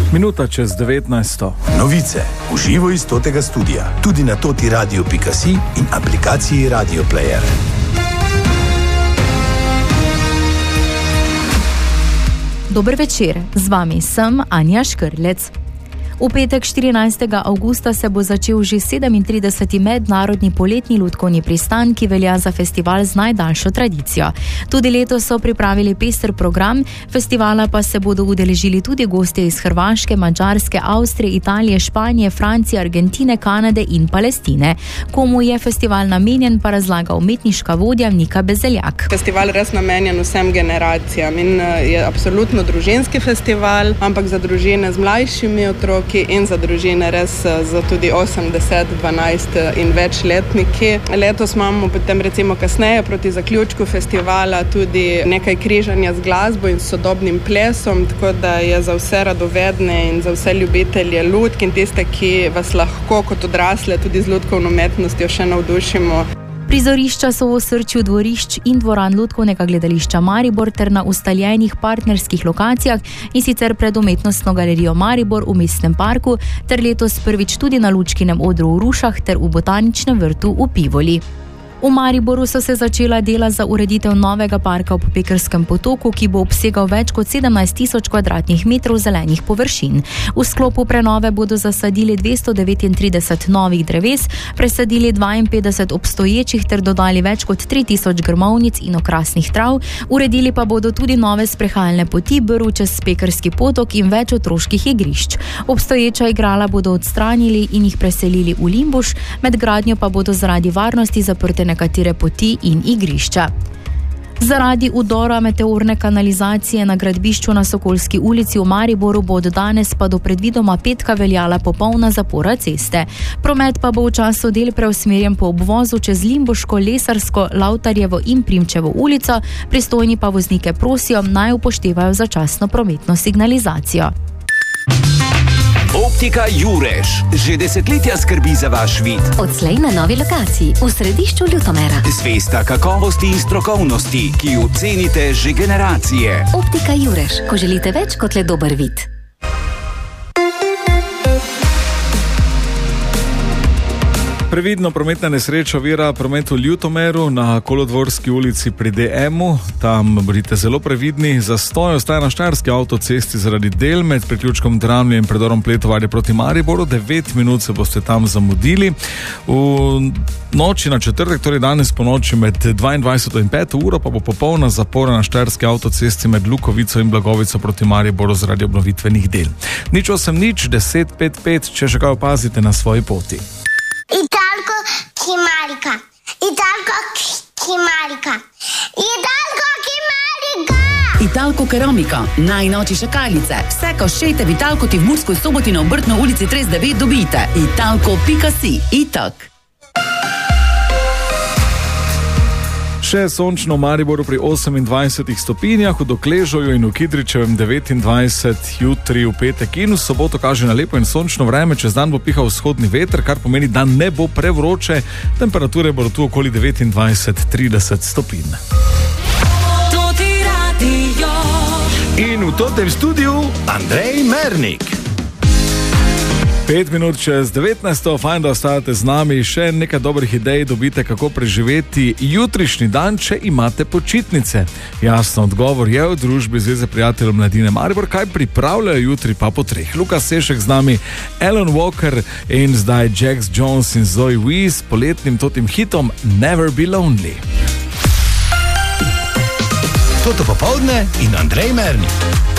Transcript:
Minuta čez 19. Novice v živo iz Totega studia, tudi na totiradio.si in aplikaciji Radio Player. Dober večer, z vami sem Anja Škrlec. V petek 14. avgusta se bo začel že 37. mednarodni poletni lutkovni pristan, ki velja za festival z najdaljšo tradicijo. Tudi letos so pripravili pester program, festivala pa se bodo udeležili tudi gostje iz Hrvaške, Madžarske, Avstrije, Italije, Španije, Francije, Argentine, Kanade in Palestine. Komu je festival namenjen, pa razlaga umetniška vodja Nika Bezeljak. Festival je res namenjen vsem generacijam in je absolutno družinski festival, ampak za družine z mlajšimi otroki in za družine res za tudi 80, 12 in več letniki. Letos imamo potem recimo kasneje proti zaključku festivala tudi nekaj križanja z glasbo in sodobnim plesom, tako da je za vse radovedne in za vse ljubitelje lutk in tiste, ki vas lahko kot odrasle tudi z lutkovno umetnostjo še navdušimo. Prizorišča so v osrčju dvorišč in dvoran Lutkovnega gledališča Maribor ter na ustaljenih partnerskih lokacijah, in sicer pred umetnostno galerijo Maribor v Mestnem parku ter letos prvič tudi na Lučkinem odru v Rušah ter v Botaničnem vrtu v Pivoli. V Mariboru so se začela dela za ureditev novega parka ob Pekerskem potoku, ki bo obsegal več kot 17.000 kvadratnih metrov zelenih površin. V sklopu prenove bodo zasadili 239 novih dreves, presadili 52 obstoječih ter dodali več kot 3000 grmovnic in okrasnih trav, uredili pa bodo tudi nove sprehajalne poti, brv čez Pekerski potok in več otroških igrišč. Obstoječa igrala bodo odstranili in jih preselili v Limbuš, med gradnjo pa bodo zaradi varnosti zaprte nekatere poti in igrišča. Zaradi vdora meteorne kanalizacije na gradbišču na Sokolski ulici v Mariboru bo od danes pa do predvidoma petka veljala popolna zapora ceste. Promet pa bo v času del preusmerjen po obvozu čez Limbuško, Lesarsko, Lavtarjevo in Primčevo ulico, pristojni pa voznike prosijo, naj upoštevajo začasno prometno signalizacijo. Optika Jurež že desetletja skrbi za vaš vid. Odslej na novi lokaciji v središču Ljutomera. Zvesta kakovosti in strokovnosti, ki jo cenite že generacije. Optika Jurež, ko želite več kot le dober vid. Previdno prometna nesreča ovira promet v Ljutomeru na Kolodvorski ulici pri DM-u. Tam bodite zelo previdni. Zastoj ostaja na Štajerski avtocesti zaradi del med priključkom Dravlje in predorom Pletovarje proti Mariboru. 9 minut se boste tam zamudili. V noči na četrtek, torej danes po noči med 22 in 5 uro, pa bo popolna zapora na Štajerski avtocesti med Lukovico in Blagovico proti Mariboru zaradi obnovitvenih del. 0800 10 55, če še kaj opazite na svoji poti. Italko Kimarika. Italko Kimarika. Italko Kimarika. Italko Keramika, najnovejše šakalice. Vse, ko šejte v Italko ti v Murskoj Soboti na Obrtno ulici 39 dobite. Italko.si. Itak. Še sončno v Mariboru pri 28 stopinjah, v Dokležoju in v Kidričevem 29, jutri v petek in v soboto kaže na lepo in sončno vreme, čez dan bo pihal vzhodni veter, kar pomeni, da ne bo prevroče, temperature bodo tu okoli 29-30 stopinj. In v Totem studiu Andrej Mernik. 5 minut čez 19. Fajn, da ostajate z nami. Še nekaj dobrih idej dobite, kako preživeti jutrišnji dan, če imate počitnice. Jasno, odgovor je v družbi Zveze prijateljev mladine Maribor. Kaj pripravljajo jutri pa po 3? Lukas Sešek z nami, Alan Walker in zdaj Jax Jones in Zoe Wees s poletnim totim hitom Never Be Lonely. Toto popoldne in Andrej Mernik.